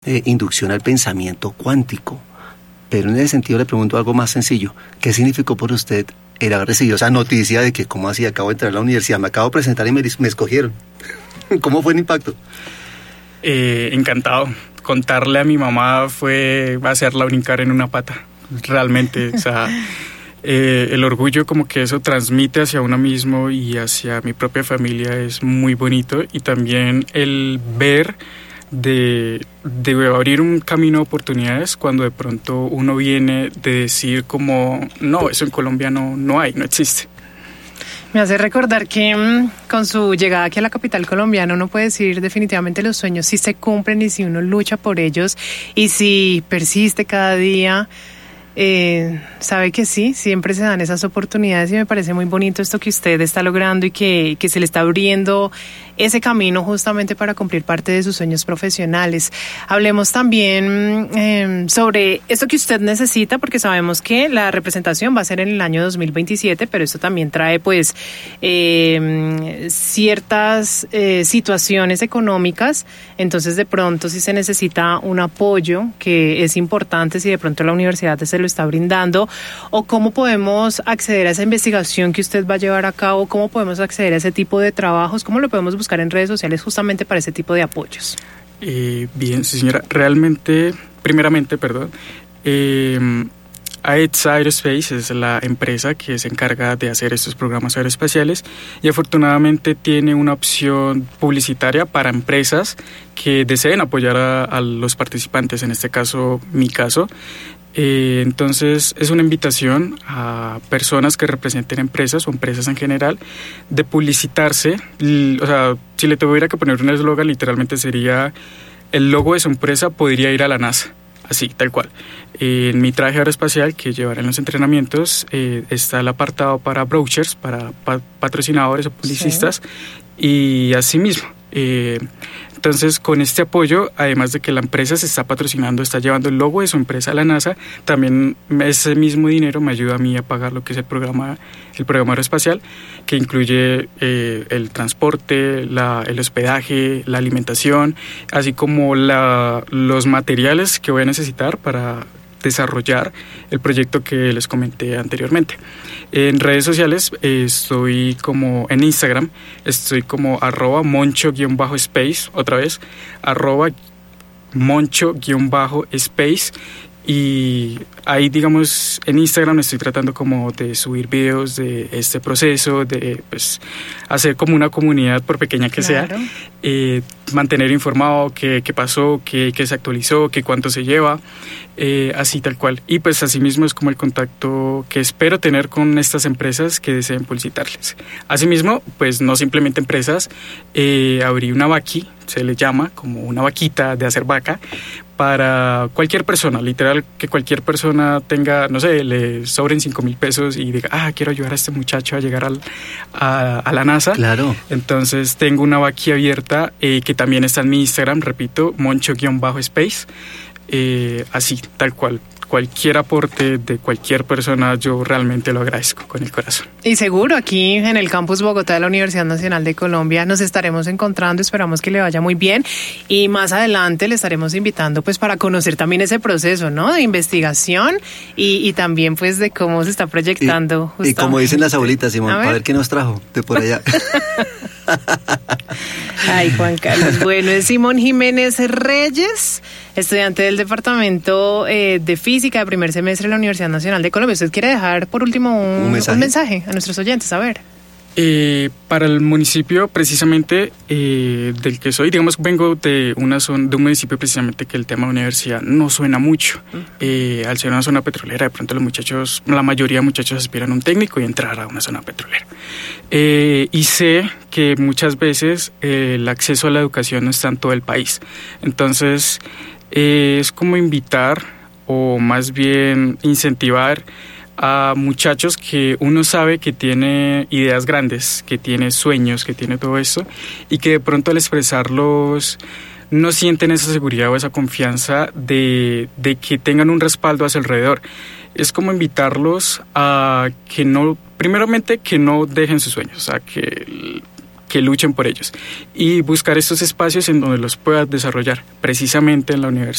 inducción al pensamiento cuántico. Pero en ese sentido le pregunto algo más sencillo. ¿Qué significó por usted el haber recibido esa noticia de que, cómo así, acabo de entrar a la universidad, me acabo de presentar y me escogieron? ¿Cómo fue el impacto? Encantado. Contarle a mi mamá fue hacerla brincar en una pata. Realmente, o sea, el orgullo como que eso transmite hacia uno mismo y hacia mi propia familia es muy bonito. Y también el ver de abrir un camino de oportunidades cuando de pronto uno viene de decir como, no, eso en Colombia no hay, no existe. Me hace recordar que con su llegada aquí a la capital colombiana uno puede decir definitivamente los sueños sí se cumplen y si uno lucha por ellos y si persiste cada día, sabe que sí, siempre se dan esas oportunidades y me parece muy bonito esto que usted está logrando y que se le está abriendo ese camino justamente para cumplir parte de sus sueños profesionales. Hablemos también sobre esto que usted necesita, porque sabemos que la representación va a ser en el año 2027, pero esto también trae pues ciertas situaciones económicas, entonces de pronto si se necesita un apoyo que es importante, si de pronto la universidad se lo está brindando, o cómo podemos acceder a esa investigación que usted va a llevar a cabo, cómo podemos acceder a ese tipo de trabajos, cómo lo podemos buscar en redes sociales justamente para ese tipo de apoyos. Bien, sí, señora, primeramente, AETS Aerospace es la empresa que se encarga de hacer estos programas aeroespaciales y afortunadamente tiene una opción publicitaria para empresas que deseen apoyar a los participantes, en este caso, mi caso. Entonces es una invitación a personas que representen empresas o empresas en general de publicitarse. O sea, si le tuviera que poner un eslogan, literalmente sería: el logo de su empresa podría ir a la NASA, así, tal cual. En mi traje aeroespacial que llevaré en los entrenamientos está el apartado para brochures, para patrocinadores o publicistas, sí. Y así mismo. Entonces, con este apoyo, además de que la empresa se está patrocinando, está llevando el logo de su empresa a la NASA, también ese mismo dinero me ayuda a mí a pagar lo que es el programa aeroespacial, que incluye el transporte, el hospedaje, la alimentación, así como los materiales que voy a necesitar para desarrollar el proyecto que les comenté anteriormente. En redes sociales estoy como en Instagram, estoy como @moncho_space, otra vez, @moncho_space, y ahí, digamos, en Instagram estoy tratando como de subir videos de este proceso, de pues hacer como una comunidad, por pequeña que sea, mantener informado qué pasó, qué se actualizó, cuánto se lleva, así tal cual. Y pues así mismo es como el contacto que espero tener con estas empresas que deseen publicitarles. Asimismo, pues no simplemente empresas, abrí una vaqui, se le llama como una vaquita de hacer vaca, para cualquier persona, literal, que cualquier persona tenga, no sé, le sobren 5,000 pesos y diga, quiero ayudar a este muchacho a llegar a la NASA. Claro. Entonces tengo una vaqui abierta que también está en mi Instagram, repito, moncho_space, así, tal cual. Cualquier aporte de cualquier persona yo realmente lo agradezco con el corazón. Y seguro aquí en el campus Bogotá de la Universidad Nacional de Colombia nos estaremos encontrando, esperamos que le vaya muy bien y más adelante le estaremos invitando pues para conocer también ese proceso, ¿no? De investigación y también pues de cómo se está proyectando. Y como dicen las abuelitas, Simón, a ver qué nos trajo de por allá. Ay, Juan Carlos. Bueno, es Simón Jiménez Reyes, estudiante del Departamento de Física de primer semestre de la Universidad Nacional de Colombia. ¿Usted quiere dejar por último un mensaje a nuestros oyentes? A ver. Para el municipio precisamente del que soy, digamos, vengo de un municipio precisamente que el tema de universidad no suena mucho. Al ser una zona petrolera, de pronto la mayoría de muchachos aspiran a un técnico y entrar a una zona petrolera. Y sé que muchas veces el acceso a la educación no está en todo el país. Entonces, es como invitar o más bien incentivar a muchachos que uno sabe que tiene ideas grandes, que tiene sueños, que tiene todo eso, y que de pronto al expresarlos no sienten esa seguridad o esa confianza de que tengan un respaldo a su alrededor. Es como invitarlos a que no, primeramente, que no dejen sus sueños, o sea, que que luchen por ellos y buscar estos espacios en donde los puedas desarrollar. Precisamente en la universidad